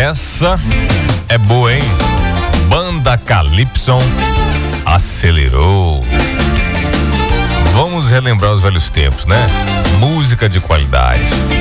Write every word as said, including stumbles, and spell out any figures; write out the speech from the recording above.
Essa é boa, hein? Banda Calypso, Acelerou. Vamos relembrar os velhos tempos, né? Música de qualidade.